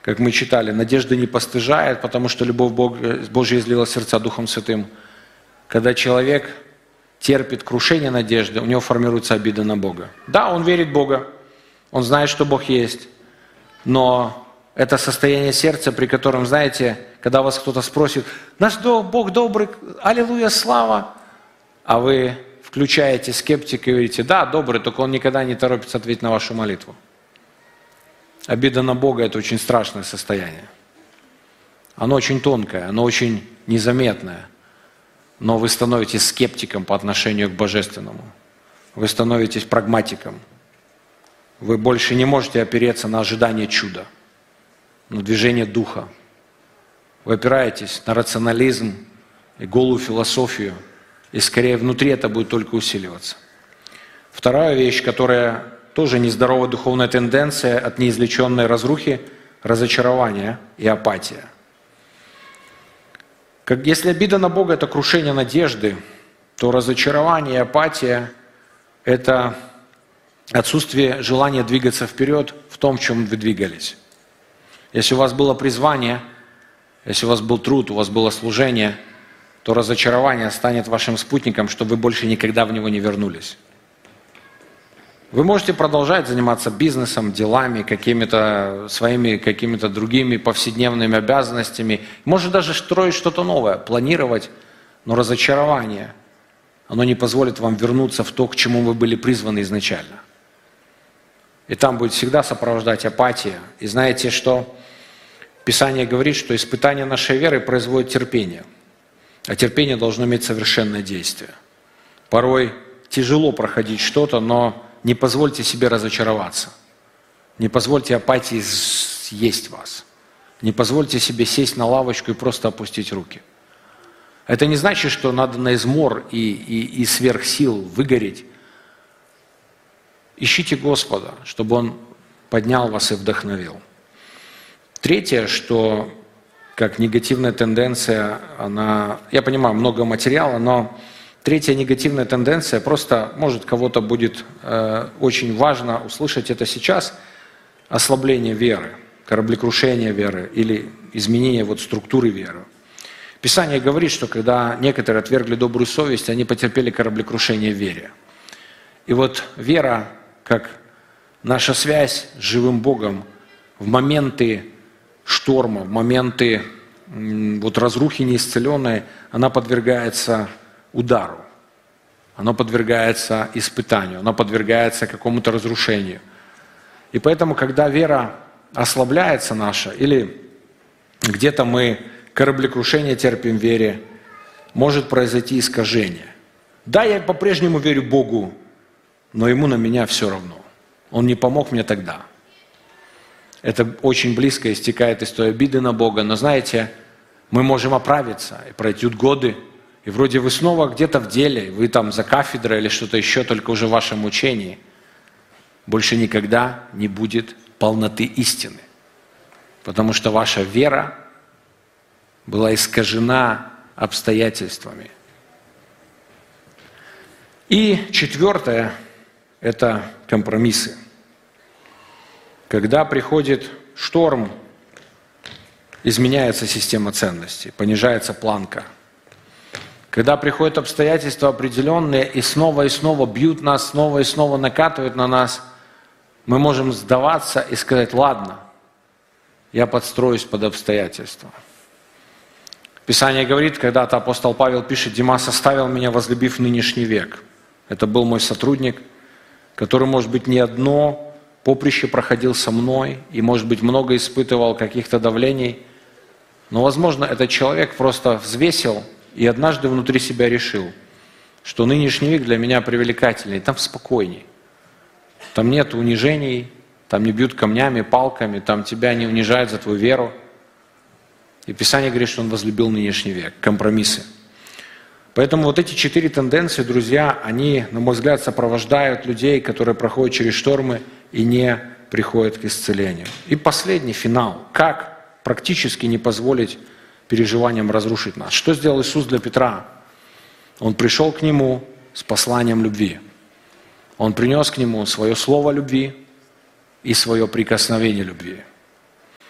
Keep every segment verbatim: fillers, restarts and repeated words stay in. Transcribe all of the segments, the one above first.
как мы читали, надежда не постыжает, потому что любовь Божья излила сердца Духом Святым. Когда человек терпит крушение надежды, у него формируется обида на Бога. Да, он верит в Бога, он знает, что Бог есть, но это состояние сердца, при котором, знаете, когда вас кто-то спросит, наш Бог добрый, аллилуйя, слава, а вы включаете скептика и говорите, да, добрый, только он никогда не торопится ответить на вашу молитву. Обида на Бога – это очень страшное состояние. Оно очень тонкое, оно очень незаметное. Но вы становитесь скептиком по отношению к Божественному. Вы становитесь прагматиком. Вы больше не можете опереться на ожидание чуда, на движение духа. Вы опираетесь на рационализм и голую философию, и скорее внутри это будет только усиливаться. Вторая вещь, которая тоже нездоровая духовная тенденция от неизлеченной разрухи, разочарование и апатия. Как, если обида на Бога – это крушение надежды, то разочарование и апатия – это отсутствие желания двигаться вперед в том, в чем вы двигались. Если у вас было призвание, если у вас был труд, у вас было служение, то разочарование станет вашим спутником, чтобы вы больше никогда в него не вернулись. Вы можете продолжать заниматься бизнесом, делами, какими-то своими, какими-то другими повседневными обязанностями. Может даже строить что-то новое, планировать, но разочарование, оно не позволит вам вернуться в то, к чему вы были призваны изначально. И там будет всегда сопровождать апатия. И знаете, что Писание говорит, что испытание нашей веры производит терпение. А терпение должно иметь совершенное действие. Порой тяжело проходить что-то, но не позвольте себе разочароваться. Не позвольте апатии съесть вас. Не позвольте себе сесть на лавочку и просто опустить руки. Это не значит, что надо на измор и, и, и сверх сил выгореть. Ищите Господа, чтобы Он поднял вас и вдохновил. Третье, что как негативная тенденция, она, я понимаю, много материала, но третья негативная тенденция, просто, может, кого-то будет э, очень важно услышать это сейчас, ослабление веры, кораблекрушение веры или изменение вот структуры веры. Писание говорит, что когда некоторые отвергли добрую совесть, они потерпели кораблекрушение в вере. И вот вера, как наша связь с живым Богом в моменты шторма, в моменты м, вот разрухи неисцеленной, она подвергается удару, оно подвергается испытанию, оно подвергается какому-то разрушению. И поэтому, когда вера ослабляется наша, или где-то мы кораблекрушение терпим в вере, может произойти искажение. Да, я по-прежнему верю Богу, но Ему на меня все равно. Он не помог мне тогда. Это очень близко истекает из той обиды на Бога. Но знаете, мы можем оправиться, и пройдут годы, и вроде вы снова где-то в деле, вы там за кафедрой или что-то еще, только уже в вашем учении. Больше никогда не будет полноты истины. Потому что ваша вера была искажена обстоятельствами. И четвертое – это компромиссы. Когда приходит шторм, изменяется система ценностей, понижается планка. Когда приходят обстоятельства определенные и снова и снова бьют нас, снова и снова накатывают на нас, мы можем сдаваться и сказать: ладно, я подстроюсь под обстоятельства. Писание говорит, когда-то апостол Павел пишет: Димас оставил меня, возлюбив нынешний век. Это был мой сотрудник, который, может быть, не одно поприще проходил со мной и, может быть, много испытывал каких-то давлений. Но, возможно, этот человек просто взвесил и однажды внутри себя решил, что нынешний век для меня привлекательнее, там спокойней. Там нет унижений, там не бьют камнями, палками, там тебя не унижают за твою веру. И Писание говорит, что он возлюбил нынешний век, компромиссы. Поэтому вот эти четыре тенденции, друзья, они, на мой взгляд, сопровождают людей, которые проходят через штормы и не приходят к исцелению. И последний, финал. Как практически не позволить переживаниям разрушить нас? Что сделал Иисус для Петра? Он пришел к нему с посланием любви. Он принес к нему свое слово любви и свое прикосновение любви.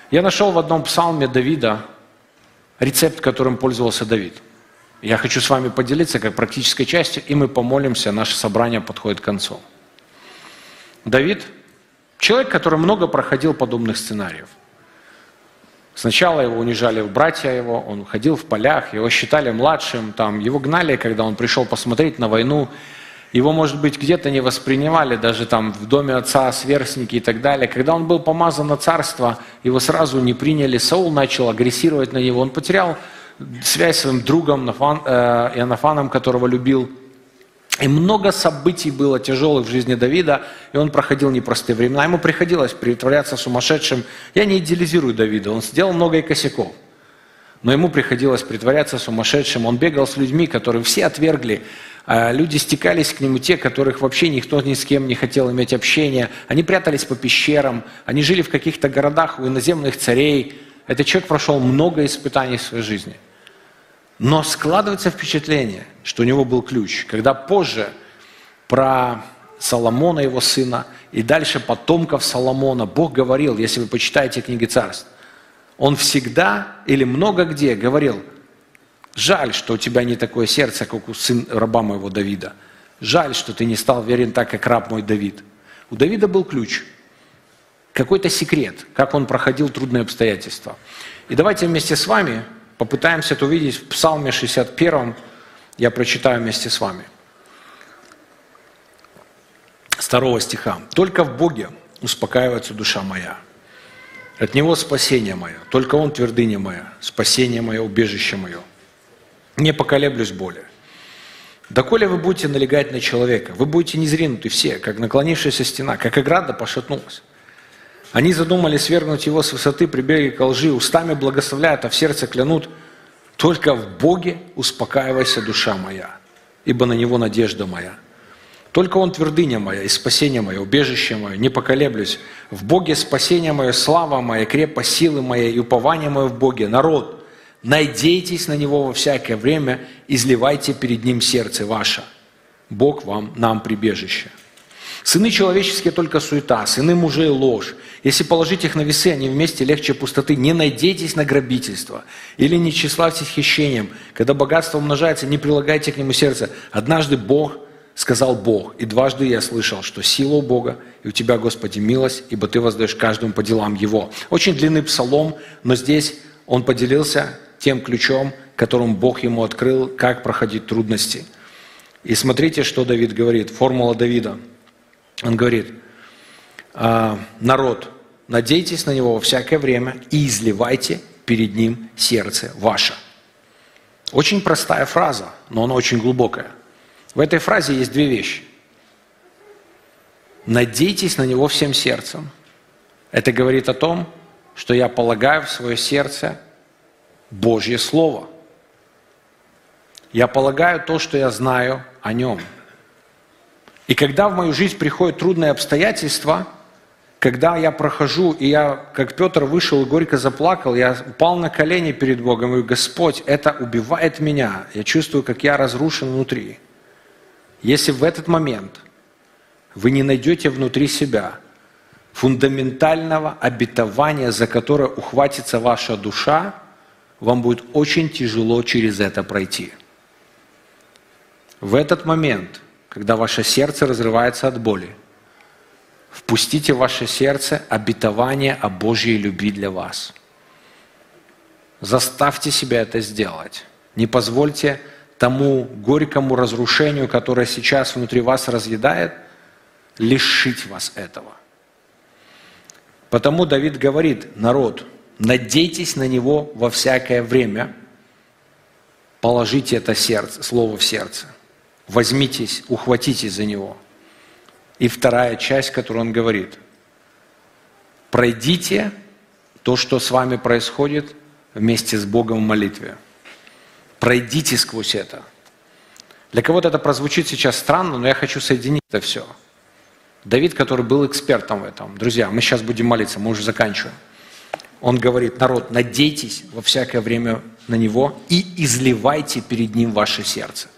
Я нашел в одном псалме Давида рецепт, которым пользовался Давид. Я хочу с вами поделиться как практической частью, и мы помолимся, наше собрание подходит к концу. Давид – человек, который много проходил подобных сценариев. Сначала его унижали братья его, он ходил в полях, его считали младшим, там, его гнали, когда он пришел посмотреть на войну. Его, может быть, где-то не воспринимали, даже там в доме отца, сверстники и так далее. Когда он был помазан на царство, его сразу не приняли. Саул начал агрессировать на него. Он потерял связь с своим другом Ионафаном, которого любил. И много событий было тяжелых в жизни Давида, и он проходил непростые времена. Ему приходилось притворяться сумасшедшим. Я не идеализирую Давида, он сделал много и косяков. Но ему приходилось притворяться сумасшедшим. Он бегал с людьми, которые все отвергли. Люди стекались к нему, те, которых вообще никто ни с кем не хотел иметь общения. Они прятались по пещерам, они жили в каких-то городах у иноземных царей. Этот человек прошел много испытаний в своей жизни. Но складывается впечатление, что у него был ключ. Когда позже про Соломона, его сына, и дальше потомков Соломона, Бог говорил, если вы почитаете книги Царств, Он всегда или много где говорил: жаль, что у тебя не такое сердце, как у сына раба моего Давида. Жаль, что ты не стал верен так, как раб мой Давид. У Давида был ключ, какой-то секрет, как он проходил трудные обстоятельства. И давайте вместе с вами попытаемся это увидеть в Псалме шестьдесят первом. Я прочитаю вместе с вами. С второго стиха. «Только в Боге успокаивается душа моя. От Него спасение мое. Только Он твердыня моя, спасение мое, убежище мое. Не поколеблюсь более. Доколе вы будете налегать на человека, вы будете низринуты все, как наклонившаяся стена, как ограда пошатнулась. Они задумали свергнуть его с высоты, прибегли к лжи, устами благословляют, а в сердце клянут: только в Боге успокаивайся, душа моя, ибо на Него надежда моя. Только Он твердыня моя и спасение мое, убежище мое, не поколеблюсь. В Боге спасение мое, слава моя, крепость силы моей и упование мое в Боге. Народ, надейтесь на Него во всякое время, изливайте перед Ним сердце ваше. Бог вам, нам прибежище. Сыны человеческие только суета, сыны мужей ложь. Если положить их на весы, они вместе легче пустоты. Не надейтесь на грабительство или не тщеславьтесь хищением. Когда богатство умножается, не прилагайте к нему сердце. Однажды Бог сказал Бог, и дважды я слышал, что сила у Бога, и у Тебя, Господи, милость, ибо Ты воздаешь каждому по делам Его». Очень длинный псалом, но здесь он поделился тем ключом, которым Бог ему открыл, как проходить трудности. И смотрите, что Давид говорит, формула Давида. Он говорит: народ, надейтесь на Него во всякое время и изливайте перед Ним сердце ваше. Очень простая фраза, но она очень глубокая. В этой фразе есть две вещи. Надейтесь на Него всем сердцем. Это говорит о том, что я полагаю в свое сердце Божье Слово. Я полагаю то, что я знаю о Нем. И когда в мою жизнь приходят трудные обстоятельства, когда я прохожу, и я, как Петр, вышел и горько заплакал, я упал на колени перед Богом и говорю: Господь, это убивает меня. Я чувствую, как я разрушен внутри. Если в этот момент вы не найдете внутри себя фундаментального обетования, за которое ухватится ваша душа, вам будет очень тяжело через это пройти. В этот момент, когда ваше сердце разрывается от боли, впустите в ваше сердце обетование о Божьей любви для вас. Заставьте себя это сделать. Не позвольте тому горькому разрушению, которое сейчас внутри вас разъедает, лишить вас этого. Потому Давид говорит: народ, надейтесь на Него во всякое время, положите это сердце, слово в сердце, возьмитесь, ухватитесь за него. И вторая часть, которую он говорит: пройдите то, что с вами происходит, вместе с Богом в молитве. Пройдите сквозь это. Для кого-то это прозвучит сейчас странно, но я хочу соединить это все. Давид, который был экспертом в этом. Друзья, мы сейчас будем молиться, мы уже заканчиваем. Он говорит: народ, надейтесь во всякое время на Него и изливайте перед Ним ваше сердце.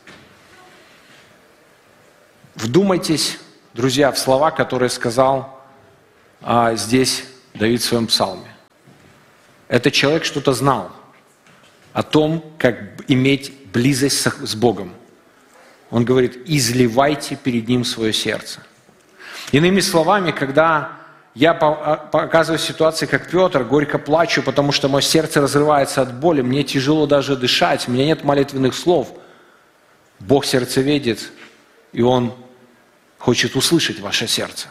Вдумайтесь, друзья, в слова, которые сказал а, здесь Давид в своем псалме. Этот человек что-то знал о том, как иметь близость с Богом. Он говорит, изливайте перед Ним свое сердце. Иными словами, когда я показываю ситуации, как Петр, горько плачу, потому что мое сердце разрывается от боли, мне тяжело даже дышать, у меня нет молитвенных слов. Бог сердцеведец, и Он хочет услышать ваше сердце.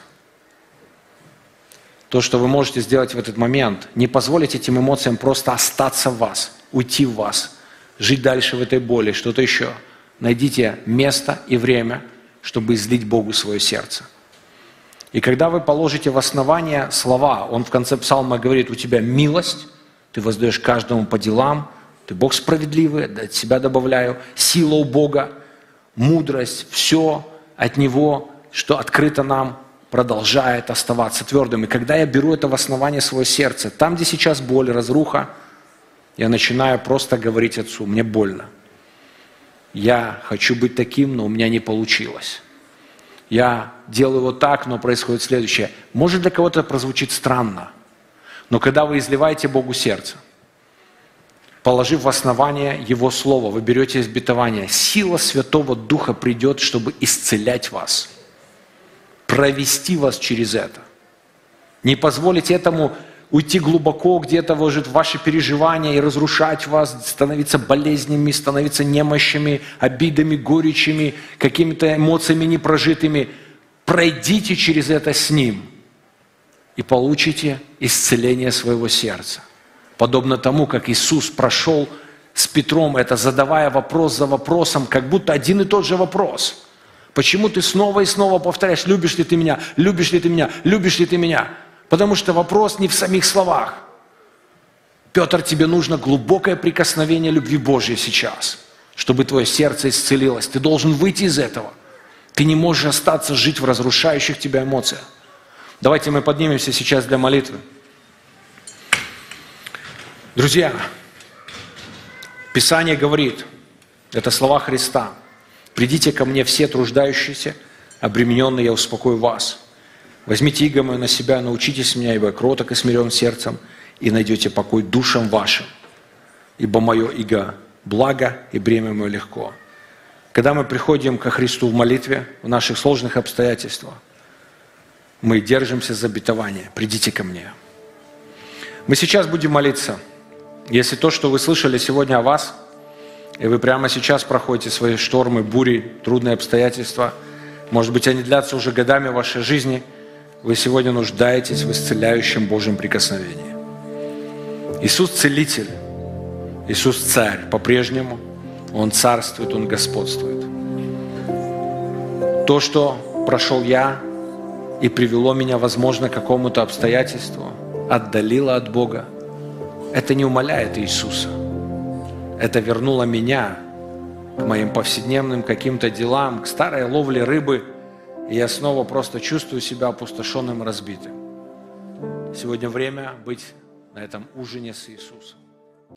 То, что вы можете сделать в этот момент, не позволить этим эмоциям просто остаться в вас, уйти в вас, жить дальше в этой боли, что-то еще. Найдите место и время, чтобы излить Богу свое сердце. И когда вы положите в основание слова, он в конце псалма говорит, у тебя милость, ты воздаешь каждому по делам, ты Бог справедливый, от себя добавляю, сила у Бога, мудрость, все от Него, что открыто нам, продолжает оставаться твердым. И когда я беру это в основание своего сердца, там, где сейчас боль, разруха, я начинаю просто говорить Отцу, мне больно. Я хочу быть таким, но у меня не получилось. Я делаю вот так, но происходит следующее. Может, для кого-то прозвучит странно, но когда вы изливаете Богу сердце, положив в основание Его Слово, вы берете обетование, сила Святого Духа придет, чтобы исцелять вас, провести вас через это. Не позволить этому уйти глубоко где-то вложить в ваши переживания и разрушать вас, становиться болезнями, становиться немощами, обидами, горечами, какими-то эмоциями непрожитыми. Пройдите через это с Ним и получите исцеление своего сердца. Подобно тому, как Иисус прошел с Петром, это задавая вопрос за вопросом, как будто один и тот же вопрос. Почему ты снова и снова повторяешь, любишь ли ты меня, любишь ли ты меня, любишь ли ты меня? Потому что вопрос не в самих словах. Петр, тебе нужно глубокое прикосновение любви Божьей сейчас, чтобы твое сердце исцелилось. Ты должен выйти из этого. Ты не можешь остаться жить в разрушающих тебя эмоциях. Давайте мы поднимемся сейчас для молитвы. Друзья, Писание говорит, это слова Христа, «Придите ко мне все труждающиеся, обремененные, я успокою вас. Возьмите иго мое на себя, научитесь меня, ибо я кроток и смирен сердцем, и найдете покой душам вашим, ибо мое иго благо, и бремя мое легко». Когда мы приходим ко Христу в молитве, в наших сложных обстоятельствах, мы держимся за обетование. «Придите ко мне». Мы сейчас будем молиться. Если то, что вы слышали сегодня о вас, и вы прямо сейчас проходите свои штормы, бури, трудные обстоятельства, может быть, они длятся уже годами в вашей жизни, вы сегодня нуждаетесь в исцеляющем Божьем прикосновении. Иисус Целитель, Иисус Царь по-прежнему, Он царствует, Он господствует. То, что прошел я и привело меня, возможно, к какому-то обстоятельству, отдалило от Бога, это не умаляет Иисуса. Это вернуло меня к моим повседневным каким-то делам, к старой ловле рыбы, и я снова просто чувствую себя опустошенным и разбитым. Сегодня время быть на этом ужине с Иисусом.